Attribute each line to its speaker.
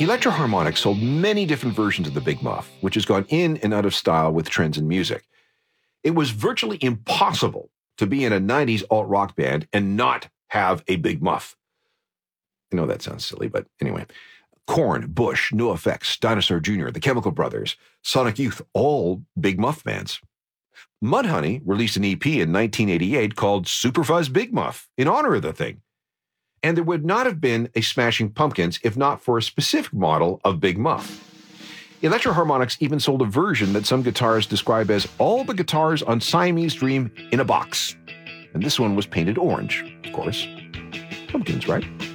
Speaker 1: Electro-Harmonix sold many different versions of the Big Muff, which has gone in and out of style with trends in music. It was virtually impossible to be in a 90s alt-rock band and not have a Big Muff. I know that sounds silly, but anyway. Korn, Bush, NoFX, Dinosaur Jr., The Chemical Brothers, Sonic Youth, all Big Muff bands. Mudhoney released an EP in 1988 called Superfuzz Big Muff in honor of the thing. And there would not have been a Smashing Pumpkins if not for a specific model of Big Muff. Electro-Harmonix even sold a version that some guitarists describe as all the guitars on Siamese Dream in a box. And this one was painted orange, of course. Pumpkins, right?